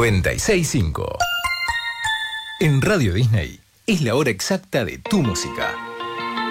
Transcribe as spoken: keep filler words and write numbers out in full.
noventa y seis punto cinco. En Radio Disney es la hora exacta de tu música.